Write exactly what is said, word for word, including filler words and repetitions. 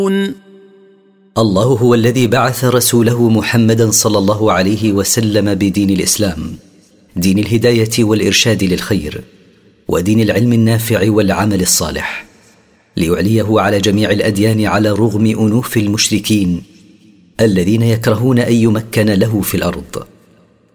الله هو الذي بعث رسوله محمدا صلى الله عليه وسلم بدين الإسلام، دين الهداية والإرشاد للخير، ودين العلم النافع والعمل الصالح، ليعليه على جميع الأديان على رغم أنوف المشركين الذين يكرهون أن يمكن له في الأرض.